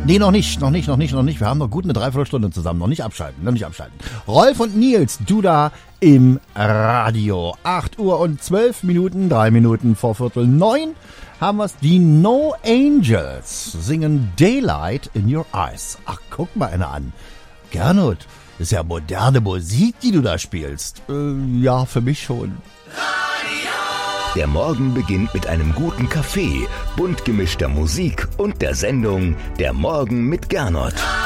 Nee, noch nicht. Wir haben noch gut eine Dreiviertelstunde zusammen. Noch nicht abschalten. Rolf und Nils, du da im Radio. 8 Uhr und 12 Minuten, 3 Minuten vor 8:45 haben wir's. Die No Angels singen Daylight in Your Eyes. Ach, guck mal einer an. Gernot, das ist ja moderne Musik, die du da spielst. Ja, für mich schon. Der Morgen beginnt mit einem guten Kaffee, bunt gemischter Musik und der Sendung Der Morgen mit Gernot.